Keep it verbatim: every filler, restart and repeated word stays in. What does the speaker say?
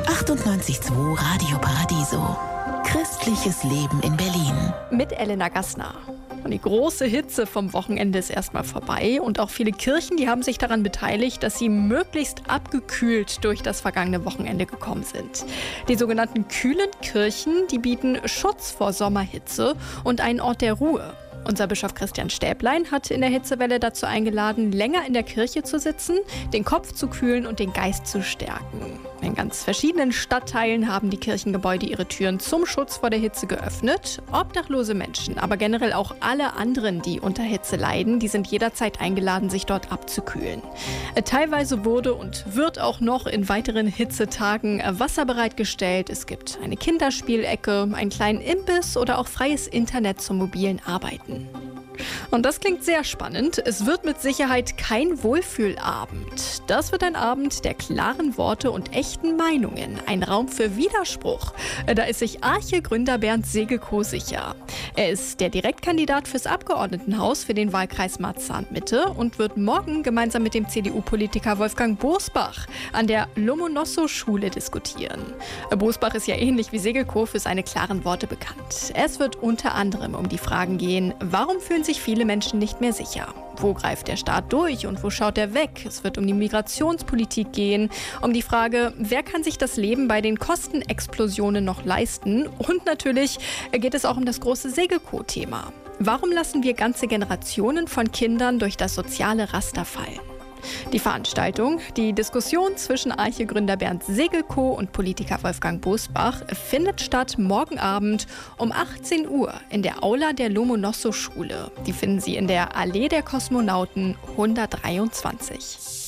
achtundneunzig Komma zwei Radio Paradiso. Christliches Leben in Berlin. Mit Elena Gassner. Und die große Hitze vom Wochenende ist erstmal vorbei und auch viele Kirchen, die haben sich daran beteiligt, dass sie möglichst abgekühlt durch das vergangene Wochenende gekommen sind. Die sogenannten kühlen Kirchen, die bieten Schutz vor Sommerhitze und einen Ort der Ruhe. Unser Bischof Christian Stäblein hat in der Hitzewelle dazu eingeladen, länger in der Kirche zu sitzen, den Kopf zu kühlen und den Geist zu stärken. In ganz verschiedenen Stadtteilen haben die Kirchengebäude ihre Türen zum Schutz vor der Hitze geöffnet. Obdachlose Menschen, aber generell auch alle anderen, die unter Hitze leiden, die sind jederzeit eingeladen, sich dort abzukühlen. Teilweise wurde und wird auch noch in weiteren Hitzetagen Wasser bereitgestellt. Es gibt eine Kinderspielecke, einen kleinen Imbiss oder auch freies Internet zum mobilen Arbeiten. Und das klingt sehr spannend. Es wird mit Sicherheit kein Wohlfühlabend. Das wird ein Abend der klaren Worte und echten Meinungen. Ein Raum für Widerspruch. Da ist sich Arche-Gründer Bernd Segelkow sicher. Er ist der Direktkandidat fürs Abgeordnetenhaus für den Wahlkreis Marzahn-Mitte und wird morgen gemeinsam mit dem C D U-Politiker Wolfgang Bosbach an der Lomonossow-Schule diskutieren. Bosbach ist ja ähnlich wie Segelkow für seine klaren Worte bekannt. Es wird unter anderem um die Fragen gehen, warum fühlen sich viele Menschen nicht mehr sicher? Wo greift der Staat durch und wo schaut er weg? Es wird um die Migrationspolitik gehen, um die Frage, wer kann sich das Leben bei den Kostenexplosionen noch leisten? Und natürlich geht es auch um das große Segelkow-Thema. Warum lassen wir ganze Generationen von Kindern durch das soziale Raster fallen? Die Veranstaltung, die Diskussion zwischen Arche-Gründer Bernd Segelkow und Politiker Wolfgang Bosbach, findet statt morgen Abend um achtzehn Uhr in der Aula der Lomonossow-Schule. Die finden Sie in der Allee der Kosmonauten hundertdreiundzwanzig.